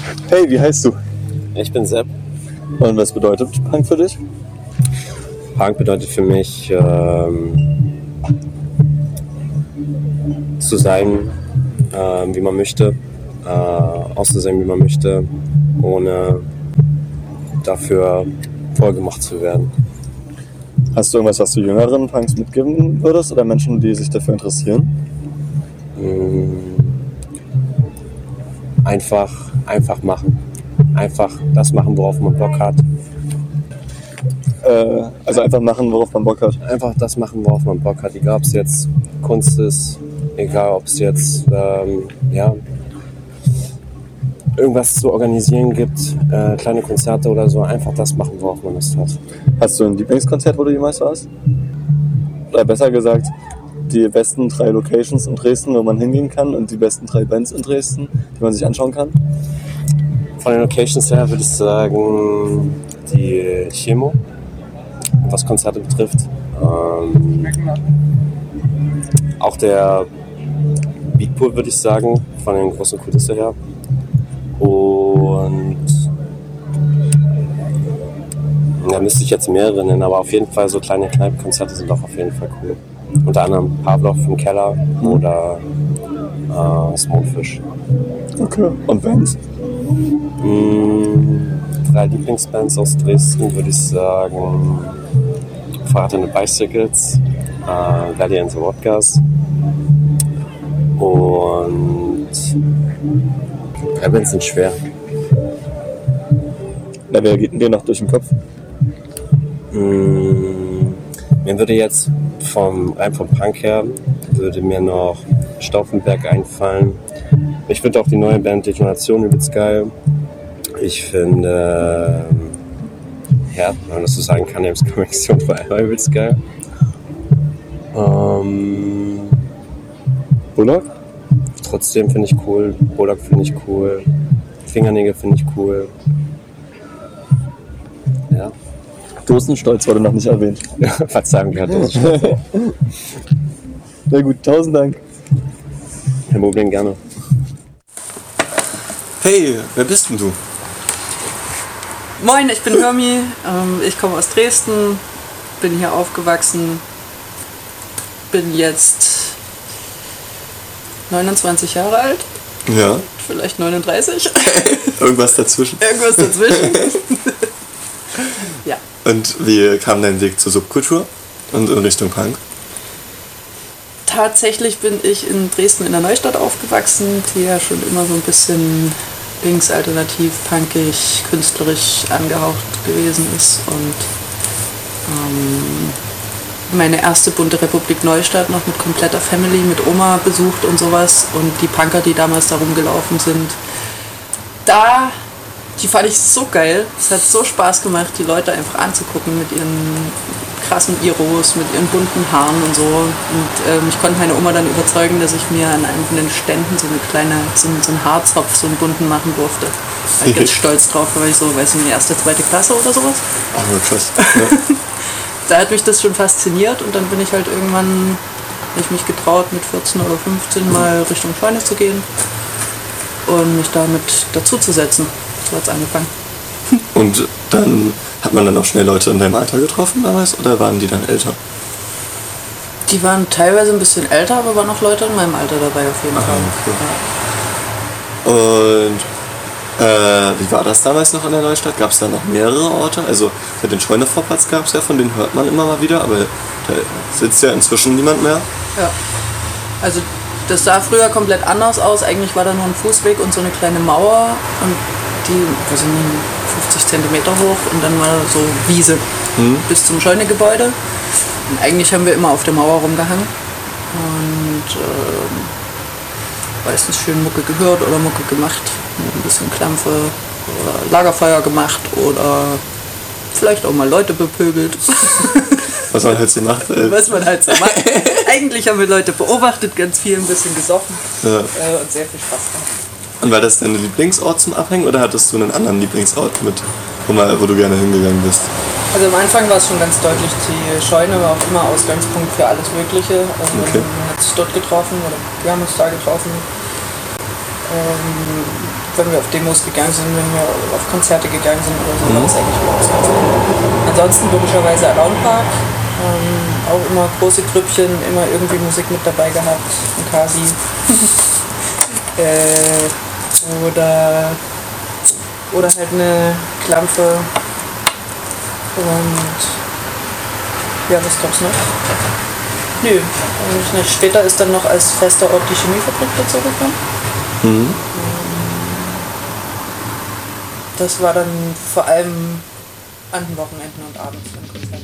Hey, wie heißt du? Ich bin Sepp. Und was bedeutet Punk für dich? Punk bedeutet für mich, zu sein, wie man möchte, auszusehen, wie man möchte, ohne dafür vorgemacht zu werden. Hast du irgendwas, was du jüngeren Punks mitgeben würdest oder Menschen, die sich dafür interessieren? Einfach machen. Einfach das machen, worauf man Bock hat. Also einfach machen, worauf man Bock hat. Einfach das machen, worauf man Bock hat. Egal, ob es jetzt Kunst ist, egal, ob es jetzt irgendwas zu organisieren gibt, kleine Konzerte oder so. Einfach das machen, worauf man Lust hat. Hast du ein Lieblingskonzert, wo du jemals warst? Oder besser gesagt, die besten 3 Locations in Dresden, wo man hingehen kann und die besten 3 Bands in Dresden, die man sich anschauen kann? Von den Locations her würde ich sagen, die Chemo, was Konzerte betrifft. Auch der Beatpool, würde ich sagen, von den großen Kulisse her. Und da müsste ich jetzt mehrere nennen, aber auf jeden Fall so kleine Kneipenkonzerte sind auch auf jeden Fall cool. Unter anderem Pavlov im Keller oder Smokefish. Okay. Und Bands? 3 Lieblingsbands aus Dresden würde ich sagen: Fahrrad and the Bicycles, Valley and the Wodkas und 3 Bands sind schwer. Na, wer geht denn dir noch durch den Kopf? Mir würde jetzt rein vom Punk her, würde mir noch Stauffenberg einfallen. Ich finde auch die neue Band Detonation übelst geil. Ich finde wenn man das so sagen kann, James Connection war übelst geil. Bullock? Trotzdem finde ich cool. Bullock finde ich cool. Fingernägel finde ich cool. Ja. Dosenstolz wurde noch nicht erwähnt. Verzeihung, wir hatten Dosenstolz. Na gut, 1000 Dank. Kein Problem, gerne. Hey, wer bist denn du? Moin, ich bin Hirmi, ich komme aus Dresden, bin hier aufgewachsen, bin jetzt 29 Jahre alt, Ja. vielleicht 39. Irgendwas dazwischen. Irgendwas dazwischen. Ja. Und wie kam dein Weg zur Subkultur und in Richtung Punk? Tatsächlich bin ich in Dresden in der Neustadt aufgewachsen, die ja schon immer so ein bisschen linksalternativ, punkig, künstlerisch angehaucht gewesen ist. Und meine erste bunte Republik Neustadt noch mit kompletter Family, mit Oma besucht und sowas. Und die Punker, die damals da rumgelaufen sind, die fand ich so geil. Es hat so Spaß gemacht, die Leute einfach anzugucken mit ihren krassen Iros, mit ihren bunten Haaren und so. Und ich konnte meine Oma dann überzeugen, dass ich mir an einem von den Ständen so einen Haarzopf, so einen bunten machen durfte. Da war ich ganz stolz drauf, weil ich so, weiß nicht, erste, zweite Klasse oder sowas. Oh, krass. Ja. Da hat mich das schon fasziniert und dann bin ich halt irgendwann, habe ich mich getraut, mit 14 oder 15 mal Richtung Scheune zu gehen und mich damit dazu zu setzen. So hat es angefangen. Und dann hat man dann auch schnell Leute in deinem Alter getroffen damals oder waren die dann älter? Die waren teilweise ein bisschen älter, aber waren auch Leute in meinem Alter dabei auf jeden Fall. Okay. Und wie war das damals noch in der Neustadt? Gab es da noch mehrere Orte? Also den Scheunevorplatz gab es ja, von denen hört man immer mal wieder, aber da sitzt ja inzwischen niemand mehr. Ja, also das sah früher komplett anders aus. Eigentlich war da nur ein Fußweg und so eine kleine Mauer und die, weiß ich nicht, 50 Zentimeter hoch und dann war so Wiese bis zum Scheunegebäude. Und eigentlich haben wir immer auf der Mauer rumgehangen und meistens schön Mucke gehört oder Mucke gemacht, ein bisschen Klampfe oder Lagerfeuer gemacht oder vielleicht auch mal Leute bepöbelt. Was man halt so macht. Was man halt so macht. Eigentlich haben wir Leute beobachtet, ganz viel, ein bisschen gesoffen und sehr viel Spaß gehabt. Und war das dein Lieblingsort zum Abhängen oder hattest du einen anderen Lieblingsort mit, wo du gerne hingegangen bist? Also am Anfang war es schon ganz deutlich, die Scheune war auch immer Ausgangspunkt für alles Mögliche. Also Okay. man hat sich dort getroffen oder wir haben uns da getroffen. wenn wir auf Demos gegangen sind, wenn wir auf Konzerte gegangen sind oder so, war das eigentlich immer ganz cool. Ansonsten logischerweise Around Park, auch immer große Grüppchen, immer irgendwie Musik mit dabei gehabt, ein Kasi. Oder halt eine Klampfe. Und ja, was gab's noch? Nö, eigentlich nicht. Später ist dann noch als fester Ort die Chemiefabrik dazu gekommen. Das war dann vor allem an den Wochenenden und abends.